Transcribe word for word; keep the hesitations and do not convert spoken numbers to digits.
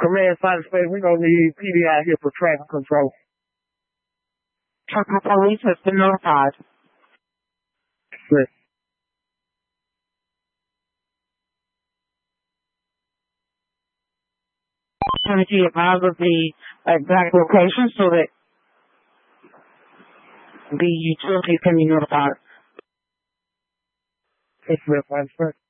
Command Silent Space, we're going to need P D I here for traffic control. Traffic police has been notified. Sure. Can you advise of the exact location so that the utility can be notified? Yes, ma'am, Silent Space.